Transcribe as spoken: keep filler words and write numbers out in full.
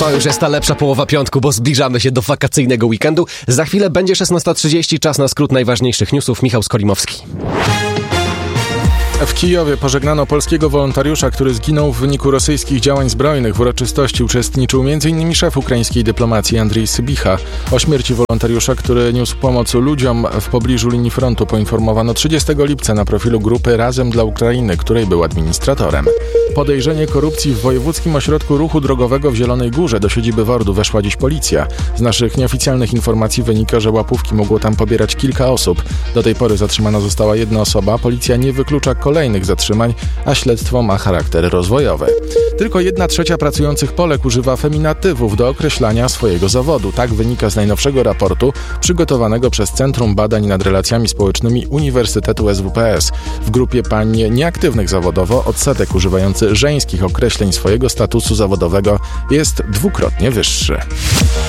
To już jest ta lepsza połowa piątku, bo zbliżamy się do wakacyjnego weekendu. Za chwilę będzie szesnasta trzydzieści, czas na skrót najważniejszych newsów. Michał Skolimowski. W Kijowie pożegnano polskiego wolontariusza, który zginął w wyniku rosyjskich działań zbrojnych. W uroczystości uczestniczył m in szef ukraińskiej dyplomacji Andrzej Sybicha. O śmierci wolontariusza, który niósł pomoc ludziom w pobliżu linii frontu, poinformowano trzydziestego lipca na profilu grupy Razem dla Ukrainy, której był administratorem. Podejrzenie korupcji w Wojewódzkim Ośrodku Ruchu Drogowego w Zielonej Górze. Do siedziby W O R D-u weszła dziś policja. Z naszych nieoficjalnych informacji wynika, że łapówki mogło tam pobierać kilka osób. Do tej pory zatrzymana została jedna osoba. Policja nie wyklucza kolejnych zatrzymań, a śledztwo ma charakter rozwojowy. Tylko jedna trzecia pracujących Polek używa feminatywów do określania swojego zawodu. Tak wynika z najnowszego raportu przygotowanego przez Centrum Badań nad Relacjami Społecznymi Uniwersytetu S W P S. W grupie pań nieaktywnych zawodowo odsetek używający żeńskich określeń swojego statusu zawodowego jest dwukrotnie wyższy.